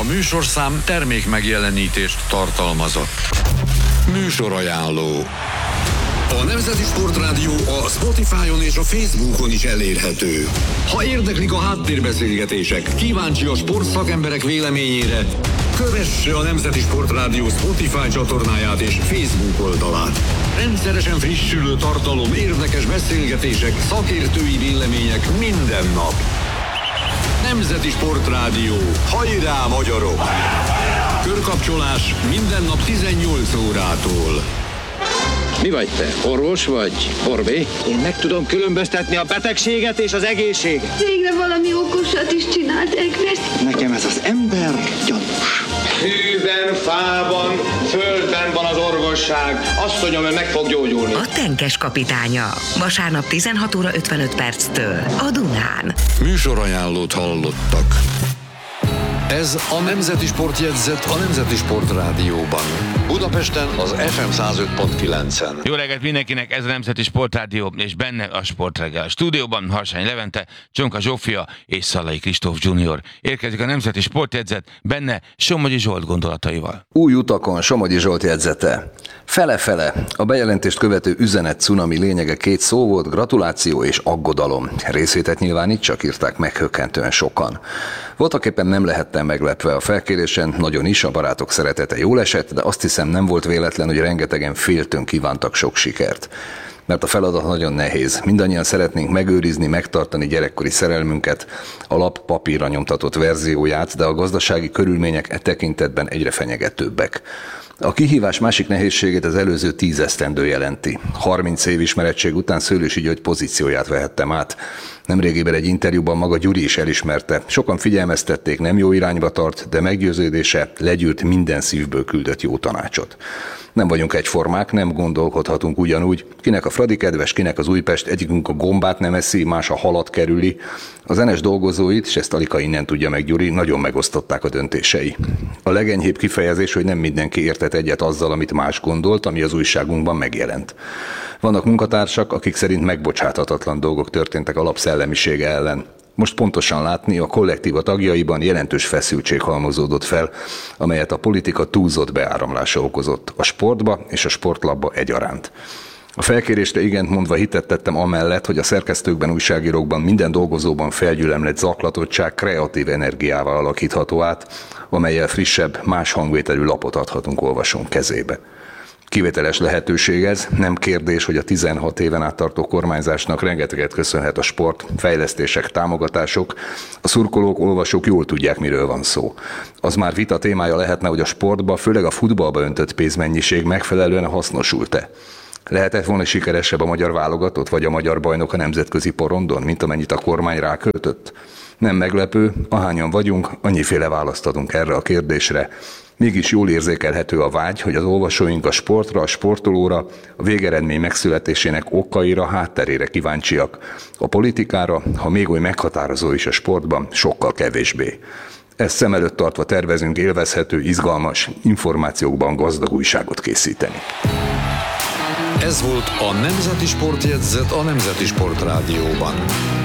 A műsorszám termék megjelenítést tartalmazott. Műsorajánló. A Nemzeti Sportrádió a Spotify-on és a Facebookon is elérhető. Ha érdeklik a háttérbeszélgetések, kíváncsi a sportszakemberek véleményére, kövesse a Nemzeti Sportrádió Spotify csatornáját és Facebook oldalát. Rendszeresen frissülő tartalom, érdekes beszélgetések, szakértői vélemények minden nap. Nemzeti Sportrádió. Hajrá, magyarok! Körkapcsolás minden nap 18 órától. Mi vagy te? Orvos vagy? Orvé? Én meg tudom különböztetni a betegséget és az egészséget. Végre valami okosat is csinált Egrest. Nekem ez az ember gyanús. Hűben, fában, földben van az orvosság. Azt mondjam, hogy meg fog gyógyulni. A Tenkes kapitánya. Vasárnap 16 óra 55 perctől a Dunán. Műsorajánlót hallottak. Ez a Nemzeti Sportjegyzet a Nemzeti Sportrádióban. Budapesten az FM 105.9-en. Jó reggelt mindenkinek, ez a Nemzeti Sportrádió, és benne a Sportreggel. A stúdióban Harsány Levente, Csonka Zsófia és Szalai Kristóf Junior. Érkezik a Nemzeti Sportjegyzet, benne Somogyi Zsolt gondolataival. Új utakon Somogyi Zsolt jegyzete. Fele-fele. A bejelentést követő üzenet cunami lényege két szó volt, gratuláció és aggodalom. Részvételt nyilvánítsak, írták meghökkentően sokan. Voltaképpen nem lehettem meglepve a felkérésen, nagyon is, a barátok szeretete jól esett, de azt hiszem nem volt véletlen, hogy rengetegen féltőn kívántak sok sikert. Mert a feladat nagyon nehéz. Mindannyian szeretnénk megőrizni, megtartani gyerekkori szerelmünket, a lap papírra nyomtatott verzióját, de a gazdasági körülmények e tekintetben egyre fenyegetőbbek. A kihívás másik nehézségét az előző 10 esztendő jelenti. 30 év ismerettség után Szőlősi György pozícióját vehettem át. Nemrégiben egy interjúban maga Gyuri is elismerte. Sokan figyelmeztették, nem jó irányba tart, de meggyőződése legyűrt minden szívből küldött jó tanácsot. Nem vagyunk egyformák, nem gondolkodhatunk ugyanúgy. Kinek a Fradi kedves, kinek az Újpest, egyikünk a gombát nem eszi, más a halat kerüli. Az NS dolgozóit, és ezt Alika innen tudja meg Gyuri, nagyon megosztották a döntései. A legenyhébb kifejezés, hogy nem mindenki értett egyet azzal, amit más gondolt, ami az újságunkban megjelent. Vannak munkatársak, akik szerint megbocsáthatatlan dolgok történtek a lap szellemisége ellen. Most pontosan látni, a kollektíva tagjaiban jelentős feszültség halmozódott fel, amelyet a politika túlzott beáramlása okozott a sportba és a sportlapba egyaránt. A felkérésre igent mondva hitet tettem amellett, hogy a szerkesztőkben, újságírókban, minden dolgozóban felgyülemlett zaklatottság kreatív energiával alakítható át, amellyel frissebb, más hangvételű lapot adhatunk olvasónk kezébe. Kivételes lehetőség ez, nem kérdés, hogy a 16 éven át tartó kormányzásnak rengeteget köszönhet a sport, fejlesztések, támogatások. A szurkolók, olvasók jól tudják, miről van szó. Az már vita témája lehetne, hogy a sportba, főleg a futballba öntött pénzmennyiség megfelelően hasznosult-e. Lehetett volna sikeresebb a magyar válogatott vagy a magyar bajnok a nemzetközi porondon, mint amennyit a kormány ráköltött? Nem meglepő, ahányan vagyunk, annyiféle választ adunk erre a kérdésre. Mégis jól érzékelhető a vágy, hogy az olvasóink a sportra, a sportolóra, a végeredmény megszületésének okaira, hátterére kíváncsiak. A politikára, ha még oly meghatározó is a sportban, sokkal kevésbé. Ezt szem előtt tartva tervezünk élvezhető, izgalmas, információkban gazdag újságot készíteni. Ez volt a Nemzeti Sportjegyzet a Nemzeti Sportrádióban.